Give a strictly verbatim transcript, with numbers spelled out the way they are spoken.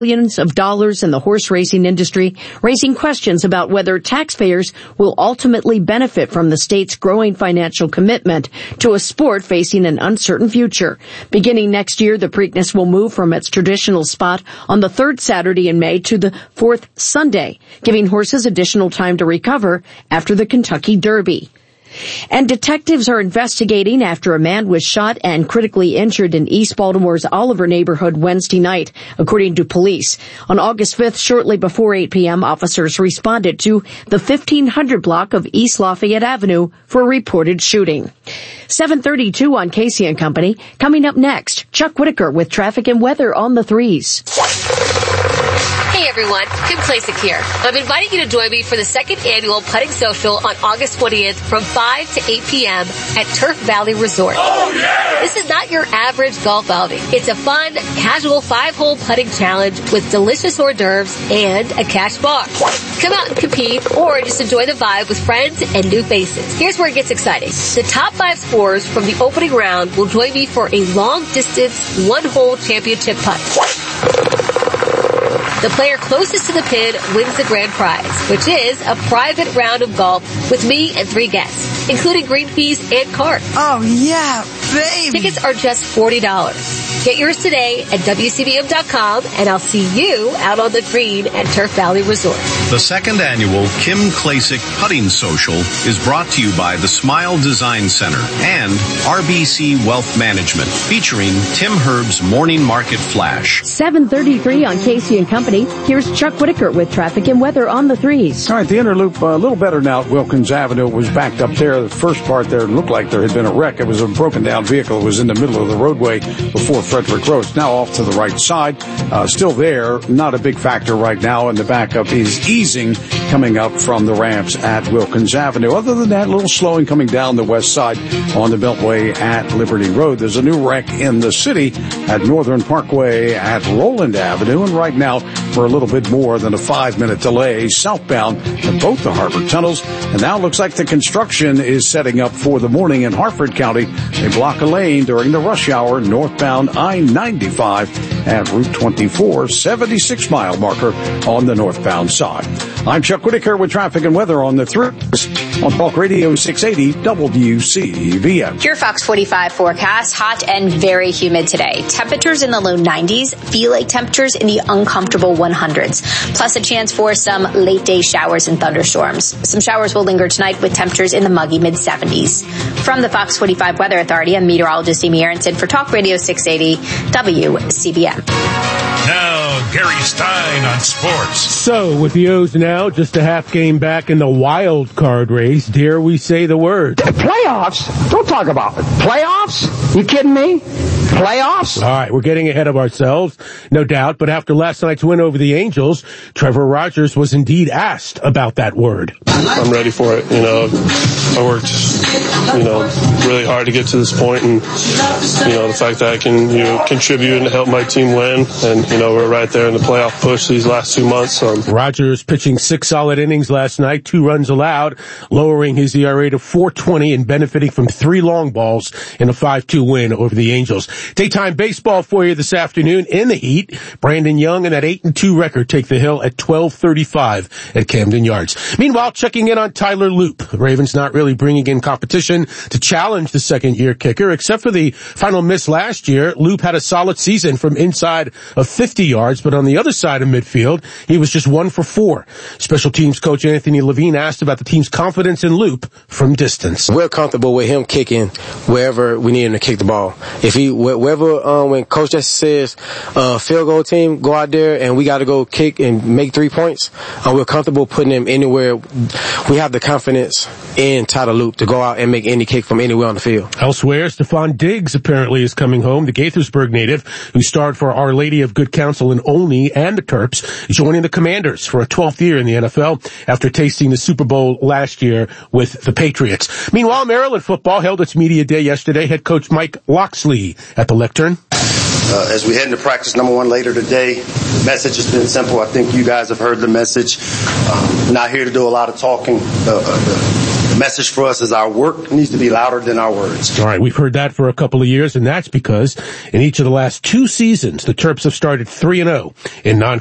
billions of dollars in the horse racing industry, raising questions about whether taxpayers will ultimately benefit from the state's growing financial commitment to a sport facing an uncertain future. Beginning next year, the Preakness will move from its traditional spot on the third Saturday in May to the fourth Sunday, giving horses additional time to recover after the Kentucky Derby. And detectives are investigating after a man was shot and critically injured in East Baltimore's Oliver neighborhood Wednesday night, according to police. On August fifth, shortly before eight p.m., officers responded to the fifteen hundred block of East Lafayette Avenue for a reported shooting. seven thirty-two on Casey and Company. Coming up next, Chuck Whitaker with traffic and weather on the threes. Hey everyone, Kim Klasick here. I'm inviting you to join me for the second annual Putting Social on August twentieth from five to eight p.m. at Turf Valley Resort. Oh, yeah! This is not your average golf outing. It's a fun, casual five-hole putting challenge with delicious hors d'oeuvres and a cash bar. Come out and compete or just enjoy the vibe with friends and new faces. Here's where it gets exciting. The top five scorers from the opening round will join me for a long-distance, one-hole championship putt. The player closest to the pin wins the grand prize, which is a private round of golf with me and three guests, including green fees and cards. Oh, yeah, baby. Tickets are just forty dollars. Get yours today at W C B M dot com, and I'll see you out on the green at Turf Valley Resort. The second annual Kim Klasick Putting Social is brought to you by the Smile Design Center and R B C Wealth Management, featuring Tim Herb's Morning Market Flash. seven thirty-three on Casey and Company. Here's Chuck Whitaker with traffic and weather on the threes. All right, the inner loop uh, a little better now at Wilkins Avenue. It was backed up there. The first part there looked like there had been a wreck. It was a broken down vehicle. It was in the middle of the roadway before Frederick Road. It's now off to the right side. Uh, still there. Not a big factor right now. And the backup is easing coming up from the ramps at Wilkins Avenue. Other than that, a little slowing coming down the west side on the Beltway at Liberty Road. There's a new wreck in the city at Northern Parkway at Roland Avenue. And right now, for a little bit more than a five-minute delay southbound at both the Harbor tunnels. And now it looks like the construction is setting up for the morning in Harford County. They block a lane during the rush hour northbound I ninety-five at Route twenty-four, seventy-six mile marker on the northbound side. I'm Chuck Whitaker with traffic and weather on the threes on Talk Radio six eighty W C V M. Your Fox forty-five forecast, hot and very humid today. Temperatures in the low nineties, feel like temperatures in the uncomfortable one hundreds. Plus a chance for some late day showers and thunderstorms. Some showers will linger tonight with temperatures in the muggy mid seventies. From the Fox forty-five Weather Authority, I'm meteorologist Amy Aronson for Talk Radio six eighty W C V M. Now, Gary Stein on sports. So, with the O's now just a half game back in the wild card race, dare we say the word? Playoffs? Don't talk about it. Playoffs? You kidding me? Playoffs? All right, we're getting ahead of ourselves, no doubt, but after last night's win over the Angels, Trevor Rogers was indeed asked about that word. I'm ready for it. You know, I worked, you know, really hard to get to this point, and, you know, the fact that I can, you know, contribute and help my team win, and, you know, we're right there in the playoff push these last two months. Um, Rogers pitching six solid innings last night, two runs allowed, lowering his E R A to four twenty and benefiting from three long balls in a five two win over the Angels. Daytime baseball for you this afternoon in the heat. Brandon Young and that eight and two record take the hill at twelve thirty-five at Camden Yards. Meanwhile, checking in on Tyler Loop. The Ravens not really bringing in competition to challenge the second-year kicker. Except for the final miss last year, Loop had a solid season from inside of fifty yards, but on the other side of midfield, he was just one for four. Special teams coach Anthony Levine asked about the team's confidence in Loop from distance. We're comfortable with him kicking wherever we need him to kick the ball. If he, wherever, um, when Coach Jesse says, uh, field goal team, go out there and we got to go kick and make three points, uh, we're comfortable putting him anywhere. We have the confidence in Tyler Loop to go out and make any kick from anywhere on the field. Elsewhere, Stephon Diggs apparently is coming home. The Gaithersburg native, who starred for Our Lady of Good Counsel in Olney and the Terps, joining the Commanders for a twelfth year in the N F L after tasting the Super Bowl last year with the Patriots. Meanwhile, Maryland football held its media day yesterday. Head coach Mike Locksley at the lectern. Uh, as we head into practice number one later today, the message has been simple. I think you guys have heard the message. Um, not here to do a lot of talking. Uh, the, the message for us is our work needs to be louder than our words. All right, we've heard that for a couple of years, and that's because in each of the last two seasons, the Terps have started three and oh in non